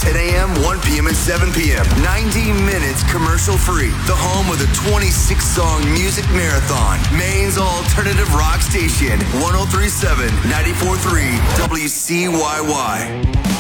10 a.m., 1 p.m., and 7 p.m. 90 minutes commercial free. The home of the 26-song music marathon. Maine's alternative rock station. 103.7, 94.3 WCYY.